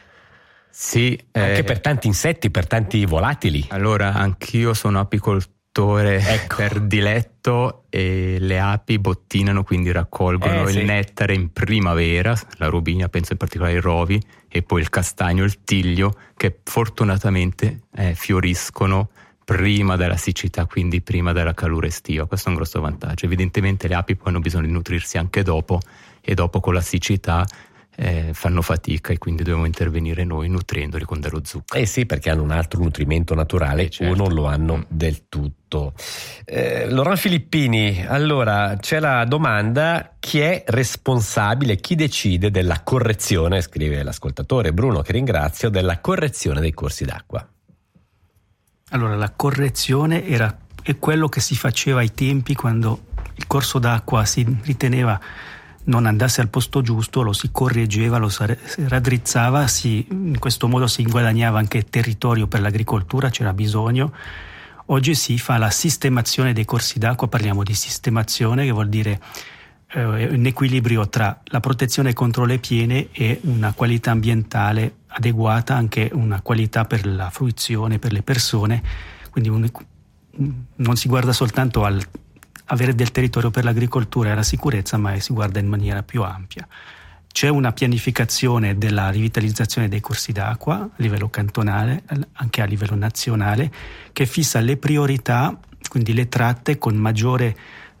Sì, anche eh, per tanti insetti, per tanti volatili. Allora, anch'io sono apicoltore ecco. per diletto, e le api bottinano, quindi raccolgono eh, il sì. nettare in primavera, la robigna, penso in particolare ai rovi, e poi il castagno, il tiglio, che fortunatamente eh, fioriscono prima della siccità, quindi prima della calura estiva. Questo è un grosso vantaggio. Evidentemente le api poi hanno bisogno di nutrirsi anche dopo, e dopo con la siccità Eh, fanno fatica, e quindi dobbiamo intervenire noi nutriendoli con dello zucchero. Eh sì, perché hanno un altro nutrimento naturale, eh certo. o non lo hanno mm. del tutto. Eh, Laurent Filippini, allora c'è la domanda: chi è responsabile, chi decide della correzione, scrive l'ascoltatore Bruno, che ringrazio, della correzione dei corsi d'acqua? Allora, la correzione era è quello che si faceva ai tempi quando il corso d'acqua si riteneva non andasse al posto giusto, lo si correggeva, lo si raddrizzava, si, in questo modo si guadagnava anche territorio per l'agricoltura, c'era bisogno. Oggi si fa la sistemazione dei corsi d'acqua, parliamo di sistemazione, che vuol dire eh, un equilibrio tra la protezione contro le piene e una qualità ambientale adeguata, anche una qualità per la fruizione, per le persone, quindi un, non si guarda soltanto al avere del territorio per l'agricoltura e la sicurezza, ma si guarda in maniera più ampia. C'è una pianificazione della rivitalizzazione dei corsi d'acqua a livello cantonale, anche a livello nazionale, che fissa le priorità, quindi le tratte con maggiore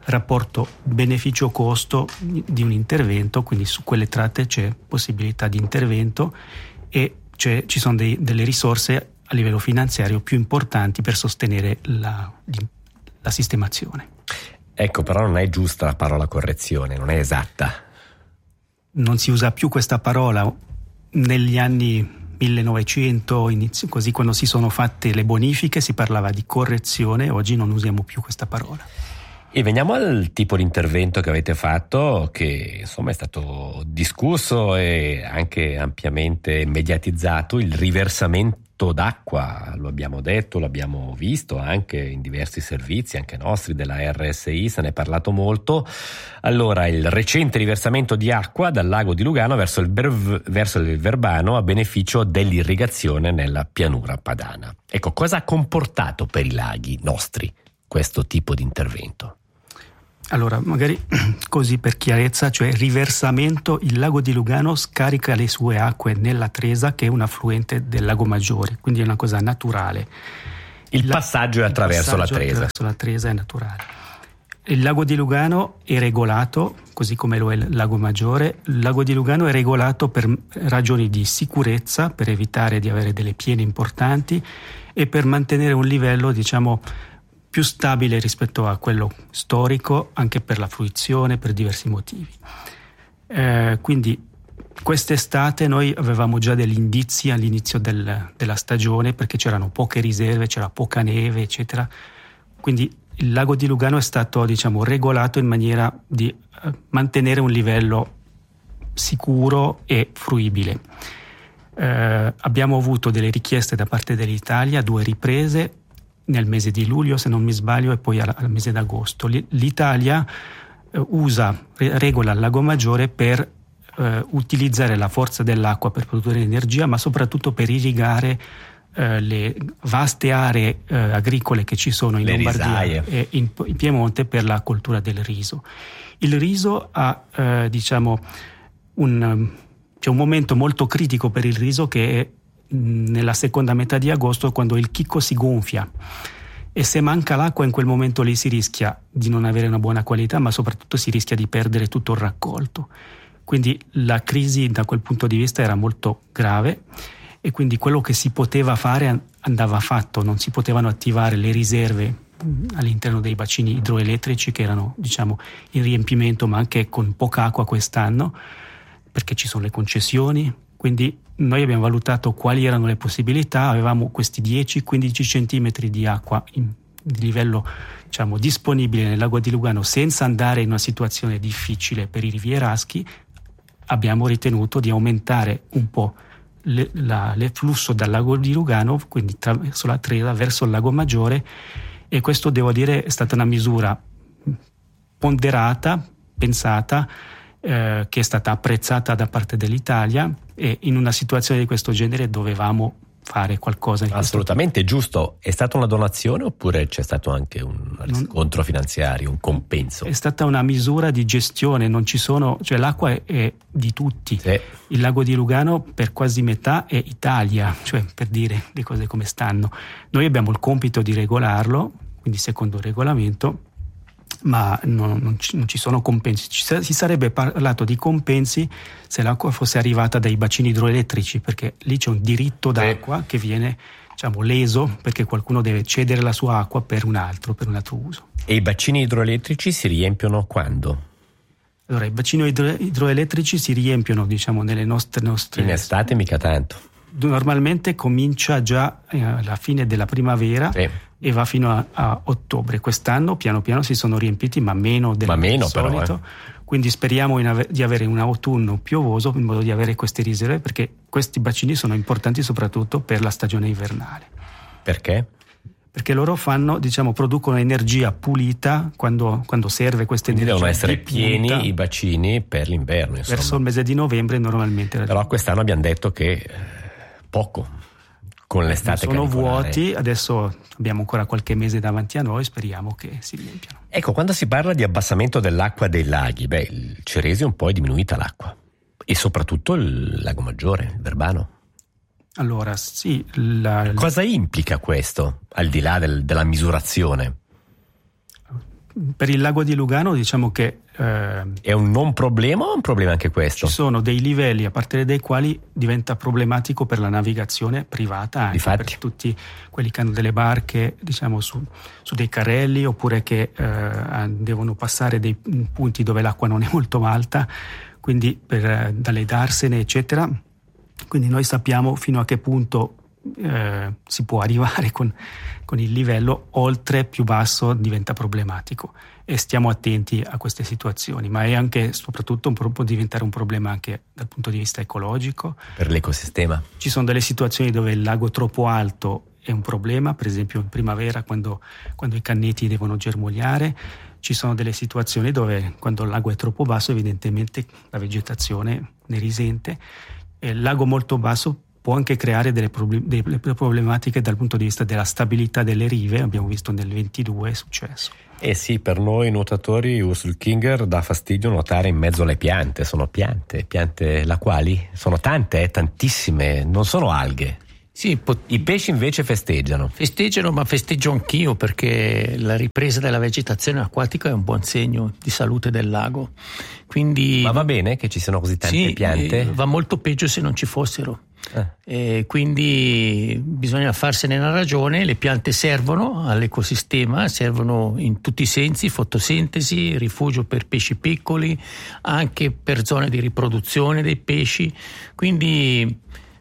rapporto beneficio-costo di un intervento, quindi su quelle tratte c'è possibilità di intervento e c'è, ci sono dei, delle risorse a livello finanziario più importanti per sostenere la, la sistemazione. Ecco, però non è giusta la parola correzione, non è esatta. Non si usa più questa parola. Negli anni millenovecento, inizio, così quando si sono fatte le bonifiche si parlava di correzione, oggi non usiamo più questa parola. E veniamo al tipo di intervento che avete fatto, che insomma è stato discusso e anche ampiamente mediatizzato, il riversamento d'acqua, lo abbiamo detto, l'abbiamo visto anche in diversi servizi, anche nostri, della R S I, se ne è parlato molto. Allora, il recente riversamento di acqua dal lago di Lugano verso il, Ber- verso il Verbano a beneficio dell'irrigazione nella pianura padana. Ecco, cosa ha comportato per i laghi nostri questo tipo di intervento? Allora, magari così per chiarezza, cioè riversamento, il lago di Lugano scarica le sue acque nella Tresa, che è un affluente del Lago Maggiore, quindi è una cosa naturale. Il la, passaggio è attraverso il passaggio la Tresa. Attraverso la Tresa è naturale. Il lago di Lugano è regolato, così come lo è il Lago Maggiore. Il lago di Lugano è regolato per ragioni di sicurezza, per evitare di avere delle piene importanti e per mantenere un livello, diciamo, più stabile rispetto a quello storico, anche per la fruizione, per diversi motivi. Eh, quindi quest'estate noi avevamo già degli indizi all'inizio del, della stagione, perché c'erano poche riserve, c'era poca neve, eccetera. Quindi il lago di Lugano è stato, diciamo, regolato in maniera di eh, mantenere un livello sicuro e fruibile. Eh, abbiamo avuto delle richieste da parte dell'Italia, due riprese, nel mese di luglio se non mi sbaglio e poi al, al mese d'agosto. L'Italia eh, usa, regola il Lago Maggiore per eh, utilizzare la forza dell'acqua per produrre energia, ma soprattutto per irrigare eh, le vaste aree eh, agricole che ci sono in le Lombardia risaie. E in, in Piemonte per la coltura del riso. Il riso ha eh, diciamo un, c'è un momento molto critico per il riso che è nella seconda metà di agosto, quando il chicco si gonfia, e se manca l'acqua in quel momento lì si rischia di non avere una buona qualità, ma soprattutto si rischia di perdere tutto il raccolto. Quindi la crisi da quel punto di vista era molto grave e quindi quello che si poteva fare andava fatto, non si potevano attivare le riserve all'interno dei bacini idroelettrici che erano, diciamo, in riempimento, ma anche con poca acqua quest'anno, perché ci sono le concessioni. Quindi noi abbiamo valutato quali erano le possibilità, avevamo questi dieci quindici centimetri di acqua in, di livello, diciamo, disponibile nel lago di Lugano senza andare in una situazione difficile per i rivieraschi. Abbiamo ritenuto di aumentare un po' le, la, le flusso dal lago di Lugano, quindi attraverso la Tresa verso il Lago Maggiore, e questo, devo dire, è stata una misura ponderata, pensata, Eh, che è stata apprezzata da parte dell'Italia, e in una situazione di questo genere dovevamo fare qualcosa di assolutamente giusto. È stata una donazione oppure c'è stato anche un riscontro finanziario, un compenso? È stata una misura di gestione, non ci sono, cioè l'acqua è, è di tutti. Sì. Il lago di Lugano per quasi metà è Italia, cioè, per dire le cose come stanno. Noi abbiamo il compito di regolarlo, quindi secondo il regolamento, ma non, non, ci, non ci sono compensi. Ci, si sarebbe parlato di compensi se l'acqua fosse arrivata dai bacini idroelettrici, perché lì c'è un diritto d'acqua sì. che viene, diciamo, leso perché qualcuno deve cedere la sua acqua per un altro, per un altro uso. E i bacini idroelettrici si riempiono quando? Allora, i bacini idro, idroelettrici si riempiono, diciamo, nelle nostre, nostre... In estate mica tanto. Normalmente comincia già eh, alla fine della primavera sì. e va fino a, a ottobre. Quest'anno piano piano si sono riempiti, ma meno del ma meno, solito. Però, eh. Quindi speriamo in ave- di avere un autunno piovoso in modo di avere queste riserve, perché questi bacini sono importanti soprattutto per la stagione invernale. Perché? Perché loro fanno, diciamo, producono energia pulita quando, quando serve questa Quindi energia. Devono essere pieni i bacini per l'inverno, insomma. Verso il mese di novembre normalmente. Però quest'anno abbiamo detto che poco, con l'estate sono canicolare. Vuoti, adesso abbiamo ancora qualche mese davanti a noi, speriamo che si riempiano. Ecco, quando si parla di abbassamento dell'acqua dei laghi, beh, il Ceresio un po' è diminuita l'acqua, e soprattutto il Lago Maggiore, il Verbano. Allora, sì. La, Cosa implica questo, al di là del, della misurazione? per il lago di Lugano diciamo che eh, è un non problema o un problema anche questo? Ci sono dei livelli a partire dai quali diventa problematico per la navigazione privata, anche Difatti. per tutti quelli che hanno delle barche diciamo su, su dei carrelli, oppure che eh, devono passare dei punti dove l'acqua non è molto alta, quindi per eh, daledarsene eccetera. Quindi noi sappiamo fino a che punto eh, si può arrivare con, con il livello, oltre più basso diventa problematico, e stiamo attenti a queste situazioni, ma è anche soprattutto un, può diventare un problema anche dal punto di vista ecologico per l'ecosistema. Ci sono delle situazioni dove il lago troppo alto è un problema, per esempio in primavera quando, quando i canneti devono germogliare. Ci sono delle situazioni dove quando il lago è troppo basso evidentemente la vegetazione ne risente. Il lago molto basso può anche creare delle, problem- delle problematiche dal punto di vista della stabilità delle rive, abbiamo visto nel ventidue è successo. Eh sì, per noi nuotatori Ursulkinger dà fastidio nuotare in mezzo alle piante, sono piante, piante lacuali, sono tante, eh, tantissime, non sono alghe. Sì, pot- I pesci invece festeggiano. Festeggiano, ma festeggio anch'io, perché la ripresa della vegetazione acquatica è un buon segno di salute del lago. Quindi, ma va bene che ci siano così tante sì, piante? Eh, va molto peggio se non ci fossero. Eh. E quindi bisogna farsene una ragione. Le piante servono all'ecosistema, servono in tutti i sensi: fotosintesi, rifugio per pesci piccoli, anche per zone di riproduzione dei pesci. Quindi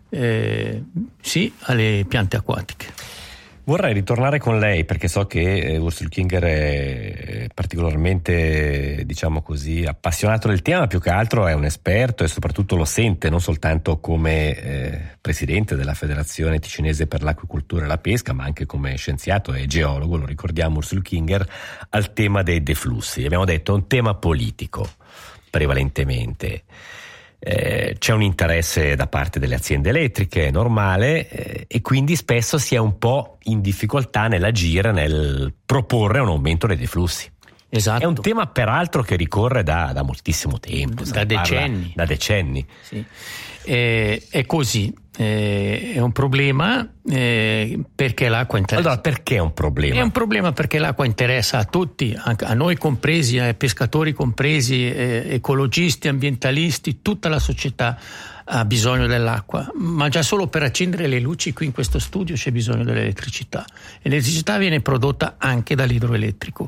Eh, sì, alle piante acquatiche. Vorrei ritornare con lei perché so che eh, Ursulkinger è particolarmente, diciamo così, appassionato del tema, più che altro è un esperto e soprattutto lo sente non soltanto come eh, presidente della Federazione Ticinese per l'Acquicoltura e la Pesca, ma anche come scienziato e geologo, lo ricordiamo Ursulkinger, al tema dei deflussi. Abbiamo detto è un tema politico prevalentemente. Eh, c'è un interesse da parte delle aziende elettriche, è normale, eh, e quindi spesso si è un po' in difficoltà nell'agire, nel proporre un aumento dei deflussi. Esatto. È un tema peraltro che ricorre da, da moltissimo tempo, da decenni. Da decenni. Sì. Eh, è così, eh, è un problema eh, perché l'acqua interessa. Allora, perché è un problema? È un problema perché l'acqua interessa a tutti, a noi compresi, ai pescatori compresi, eh, ecologisti, ambientalisti, tutta la società ha bisogno dell'acqua, ma già solo per accendere le luci qui in questo studio c'è bisogno dell'elettricità. L'elettricità viene prodotta anche dall'idroelettrico.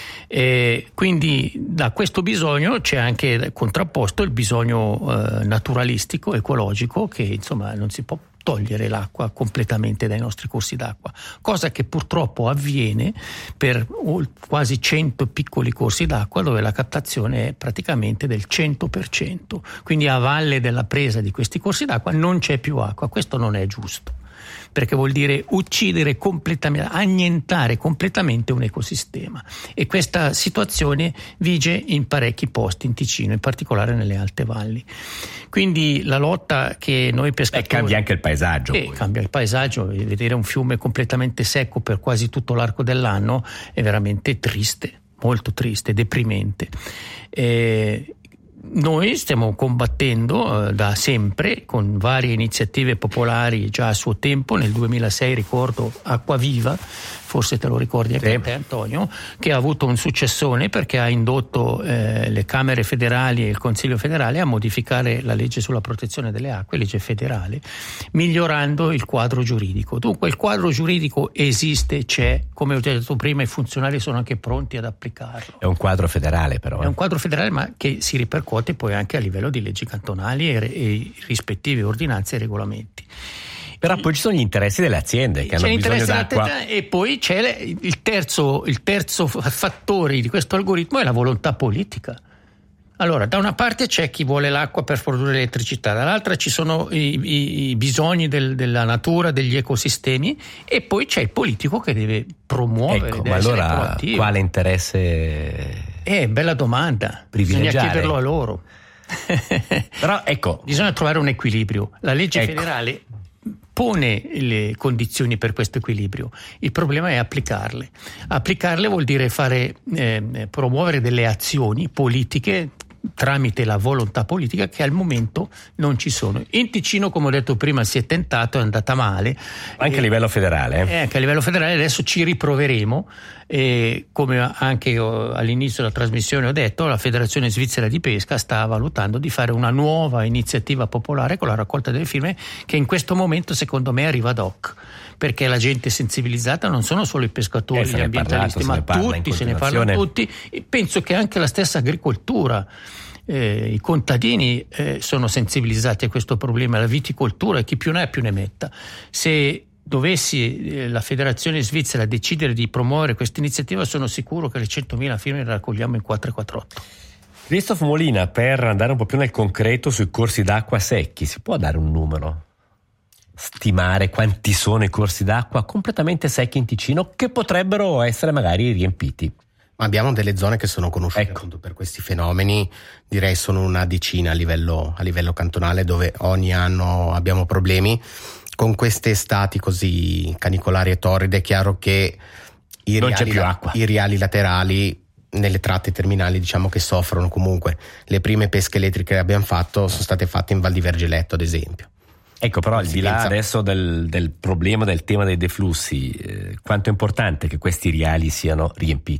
E quindi da questo bisogno c'è anche contrapposto il bisogno eh, naturalistico, ecologico, che insomma non si può togliere l'acqua completamente dai nostri corsi d'acqua, cosa che purtroppo avviene per quasi cento piccoli corsi d'acqua dove la captazione è praticamente del cento per cento, quindi a valle della presa di questi corsi d'acqua non c'è più acqua. Questo non è giusto, perché vuol dire uccidere completamente, annientare completamente un ecosistema, e questa situazione vige in parecchi posti in Ticino, in particolare nelle alte valli. Quindi la lotta che noi pescatori... E cambia anche il paesaggio. Eh, cambia il paesaggio, vedere un fiume completamente secco per quasi tutto l'arco dell'anno è veramente triste, molto triste, deprimente. Eh, Noi stiamo combattendo eh, da sempre con varie iniziative popolari già a suo tempo. Nel duemilasei ricordo Acquaviva, forse te lo ricordi anche sì. te Antonio, che ha avuto un successone perché ha indotto eh, le Camere federali e il Consiglio federale a modificare la legge sulla protezione delle acque, legge federale, migliorando il quadro giuridico. Dunque il quadro giuridico esiste, c'è, come ho già detto prima, i funzionari sono anche pronti ad applicarlo. È un quadro federale però. È un quadro federale, ma che si ripercuote poi anche a livello di leggi cantonali e, e rispettive ordinanze e regolamenti. Però poi ci sono gli interessi delle aziende che c'è hanno bisogno d'acqua. E poi c'è il terzo, il terzo fattore di questo algoritmo è la volontà politica. Allora, da una parte c'è chi vuole l'acqua per produrre elettricità, dall'altra ci sono i, i, i bisogni del, della natura, degli ecosistemi, e poi c'è il politico che deve promuovere, ecco, deve ma essere allora proattivo. Quale interesse? Eh, bella domanda. Bisogna chiederlo a loro. Però ecco, bisogna trovare un equilibrio. La legge ecco. federale pone le condizioni per questo equilibrio, il problema è applicarle. Applicarle vuol dire fare eh, promuovere delle azioni politiche tramite la volontà politica che al momento non ci sono. In Ticino, come ho detto prima, si è tentato, è andata male. Anche e, a livello federale. Eh? Anche a livello federale adesso ci riproveremo E come anche all'inizio della trasmissione ho detto, la Federazione Svizzera di Pesca sta valutando di fare una nuova iniziativa popolare con la raccolta delle firme, che in questo momento secondo me arriva ad hoc, perché la gente è sensibilizzata, non sono solo i pescatori, eh, gli ambientalisti, parlato, ma tutti, se ne parlano tutti. E penso che anche la stessa agricoltura, eh, i contadini eh, sono sensibilizzati a questo problema, la viticoltura, chi più ne ha più ne metta. Se dovessi eh, la Federazione Svizzera decidere di promuovere questa iniziativa, sono sicuro che le centomila firme le raccogliamo in quattrocentoquarantotto. Christoph Molina, per andare un po' più nel concreto sui corsi d'acqua secchi, si può dare un numero? Stimare quanti sono i corsi d'acqua completamente secchi in Ticino che potrebbero essere magari riempiti? Abbiamo delle zone che sono conosciute ecco. appunto per questi fenomeni, direi sono una decina a livello, a livello cantonale, dove ogni anno abbiamo problemi. Con queste estati così canicolari e torride è chiaro che i non riali, c'è più acqua. i riali laterali nelle tratte terminali diciamo che soffrono comunque. Le prime pesche elettriche che abbiamo fatto sono state fatte in Val di Vergeletto, ad esempio. Ecco, però al di là pensa... adesso del, del problema del tema dei deflussi, eh, quanto è importante che questi riali siano riempiti?